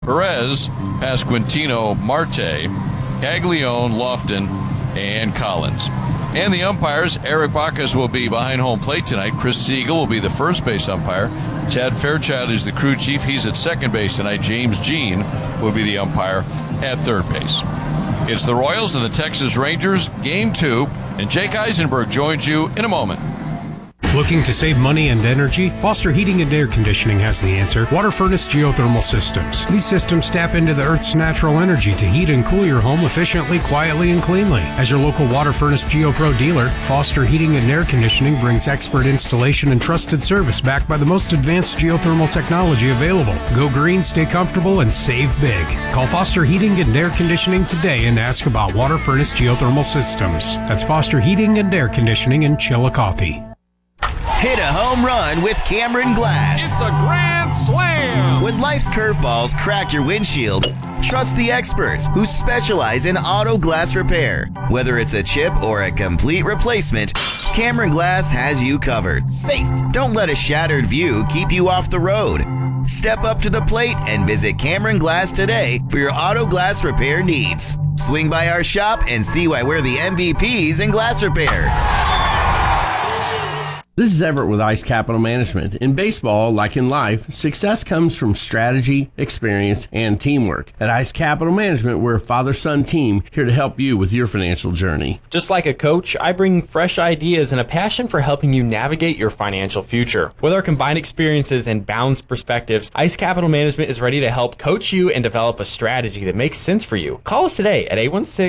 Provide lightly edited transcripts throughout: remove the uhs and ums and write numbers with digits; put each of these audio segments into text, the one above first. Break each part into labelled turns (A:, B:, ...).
A: Perez, Pasquantino, Marte, Caglione, Lofton, and Collins. And the umpires, Eric Bacchus will be behind home plate tonight. Chris Siegel will be the first base umpire. Chad Fairchild is the crew chief. He's at second base tonight. James Jean will be the umpire at third base. It's the Royals and the Texas Rangers, Game 2, and Jake Eisenberg joins you in a moment.
B: Looking to save money and energy? Foster Heating and Air Conditioning has the answer. Water Furnace Geothermal Systems. These systems tap into the Earth's natural energy to heat and cool your home efficiently, quietly, and cleanly. As your local Water Furnace GeoPro dealer, Foster Heating and Air Conditioning brings expert installation and trusted service backed by the most advanced geothermal technology available. Go green, stay comfortable, and save big. Call Foster Heating and Air Conditioning today and ask about Water Furnace Geothermal Systems. That's Foster Heating and Air Conditioning in Chillicothe.
C: Hit a home run with Cameron Glass.
D: It's a grand slam!
C: When life's curveballs crack your windshield, trust the experts who specialize in auto glass repair. Whether it's a chip or a complete replacement, Cameron Glass has you covered. Safe. Don't let a shattered view keep you off the road. Step up to the plate and visit Cameron Glass today for your auto glass repair needs. Swing by our shop and see why we're the MVPs in glass repair.
E: This is Everett with Ice Capital Management. In baseball, like in life, success comes from strategy, experience, and teamwork. At Ice Capital Management, we're a father-son team here to help you with your financial journey.
F: Just like a coach, I bring fresh ideas and a passion for helping you navigate your financial future. With our combined experiences and balanced perspectives, Ice Capital Management is ready to help coach you and develop a strategy that makes sense for you. Call us today at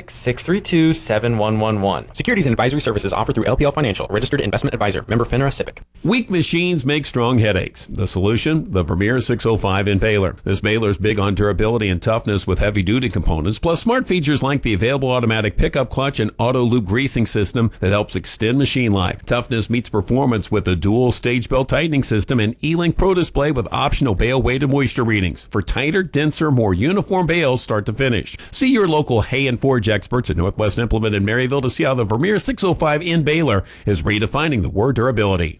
F: 816-632-7111. Securities and advisory services offered through LPL Financial, registered investment advisor, member FINRA SIPC.
G: Weak machines make strong headaches. The solution? The Vermeer 605 Impaler. This baler is big on durability and toughness with heavy-duty components, plus smart features like the available automatic pickup clutch and auto-loop greasing system that helps extend machine life. Toughness meets performance with a dual stage belt tightening system and E-Link Pro display with optional bale weight and moisture readings for tighter, denser, more uniform bales start to finish. See your local Hay and Forge experts at Northwest Implement in Maryville to see how the Vermeer 605 Impaler is redefining the word durability.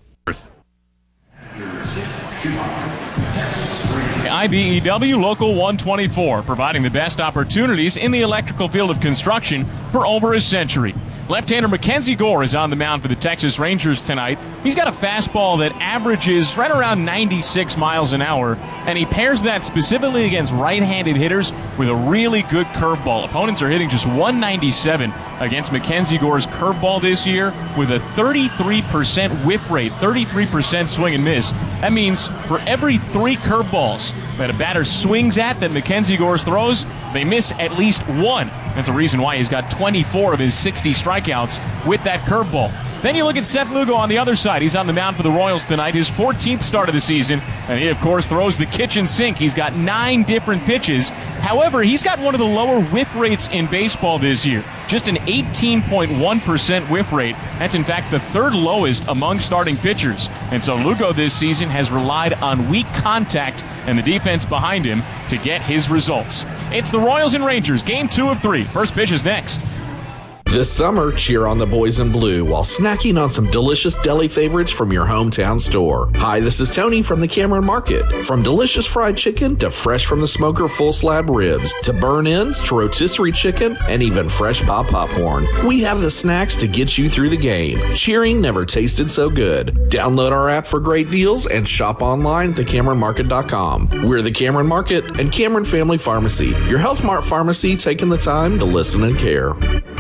D: IBEW Local 124, providing the best opportunities in the electrical field of construction for over a century. Left-hander Mackenzie Gore is on the mound for the Texas Rangers tonight. He's got a fastball that averages right around 96 miles an hour, and he pairs that specifically against right-handed hitters with a really good curveball. Opponents are hitting just 197 against Mackenzie Gore's curveball this year with a 33% whiff rate, 33% swing and miss. That means for every 3 curveballs that a batter swings at that Mackenzie Gore throws, they miss at least 1. That's a reason why he's got 24 of his 60 strikeouts with that curveball. Then you look at Seth Lugo on the other side. He's on the mound for the Royals tonight, his 14th start of the season, and he, of course, throws the kitchen sink. He's got 9 different pitches. However, he's got one of the lower whiff rates in baseball this year, just an 18.1% whiff rate. That's, in fact, the 3rd lowest among starting pitchers. And so Lugo this season has relied on weak contact and the defense behind him to get his results. It's the Royals and Rangers, Game 2 of 3. First pitch is next.
H: This summer, cheer on the boys in blue while snacking on some delicious deli favorites from your hometown store. Hi, this is Tony from the Cameron Market. From delicious fried chicken to fresh from the smoker full slab ribs to burn-ins to rotisserie chicken and even fresh pop popcorn, we have the snacks to get you through the game. Cheering never tasted so good. Download our app for great deals and shop online at thecameronmarket.com. We're the Cameron Market and Cameron Family Pharmacy, your Health Mart pharmacy taking the time to listen and care.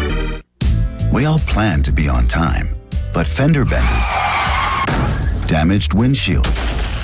I: We all plan to be on time, but fender benders, damaged windshields,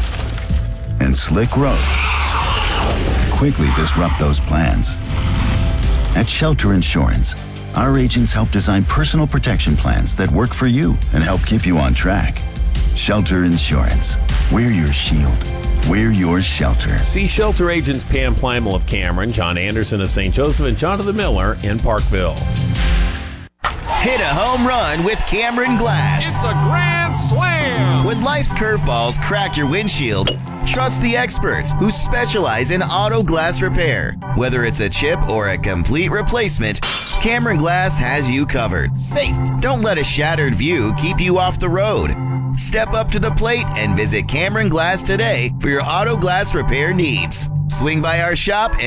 I: and slick roads quickly disrupt those plans. At Shelter Insurance, our agents help design personal protection plans that work for you and help keep you on track. Shelter Insurance. We're your shield. We're your shelter.
G: See Shelter agents Pam Plymel of Cameron, John Anderson of St. Joseph, and Jonathan Miller in Parkville.
C: Hit a home run with Cameron Glass.
D: It's a grand slam!
C: When life's curveballs crack your windshield, trust the experts who specialize in auto glass repair. Whether it's a chip or a complete replacement, Cameron Glass has you covered. Safe. Don't let a shattered view keep you off the road. Step up to the plate and visit Cameron Glass today for your auto glass repair needs. swing by our shop